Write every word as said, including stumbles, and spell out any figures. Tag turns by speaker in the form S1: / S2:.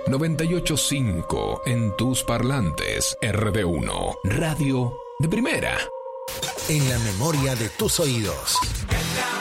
S1: noventa y ocho punto cinco en tus parlantes. R D uno, radio de primera.
S2: En la memoria de tus oídos.